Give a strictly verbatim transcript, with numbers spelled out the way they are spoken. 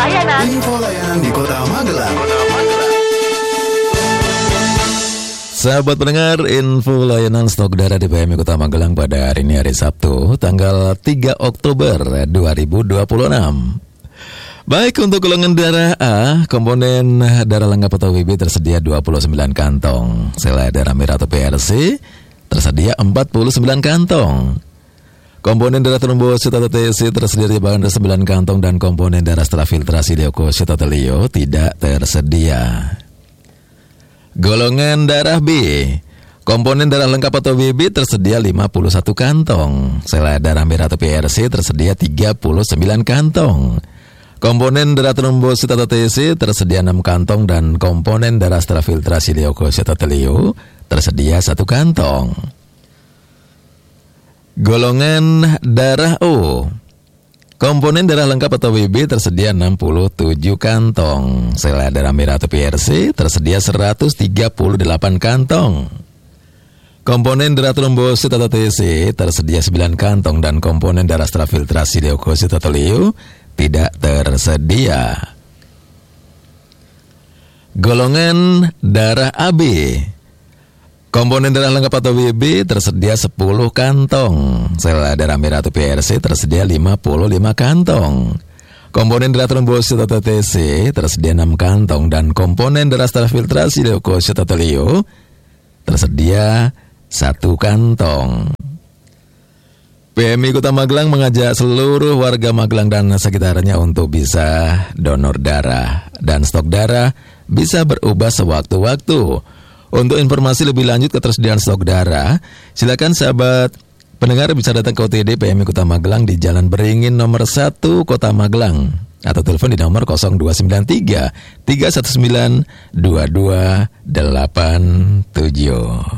layanan. Info layanan di Kota Magelang. Sahabat pendengar, info layanan stok darah di P M I Kota Magelang pada hari ini, hari Sabtu, tanggal tiga Oktober dua ribu dua puluh enam. Baik, untuk golongan darah A, komponen darah lengkap atau W B tersedia dua puluh sembilan kantong. Selai darah merah atau P R C tersedia empat puluh sembilan kantong. Komponen darah trombosit atau T C tersedia tambahan sembilan kantong, dan komponen darah setelah filtrasi leukosit atau Leo tidak tersedia. Golongan darah B, komponen darah lengkap atau W B tersedia lima puluh satu kantong. Selai darah merah atau P R C tersedia tiga puluh sembilan kantong. Komponen darah trombosit atau T C tersedia enam kantong, dan komponen darah setelah filtrasi leukosit atau Leo tersedia satu kantong. Golongan darah O, komponen darah lengkap atau W B tersedia enam puluh tujuh kantong. Selai darah merah atau P R C tersedia seratus tiga puluh delapan kantong. Komponen darah trombosit atau T C tersedia sembilan kantong, dan komponen darah setelah filtrasi leukosit atau Leo tidak tersedia. Golongan darah A B, komponen darah lengkap atau W B tersedia sepuluh kantong. Selai darah merah atau P R C tersedia lima puluh lima kantong. Komponen darah trombosit atau T C tersedia enam kantong, dan komponen darah setelah filtrasi leukosit atau Leo tersedia satu kantong. P M I Kota Magelang mengajak seluruh warga Magelang dan sekitarnya untuk bisa donor darah, dan stok darah bisa berubah sewaktu-waktu. Untuk informasi lebih lanjut ketersediaan stok darah, silakan sahabat pendengar bisa datang ke O T D P M I Kota Magelang di Jalan Beringin nomor satu Kota Magelang, atau telepon di nomor nol dua sembilan tiga tiga satu sembilan dua dua delapan tujuh.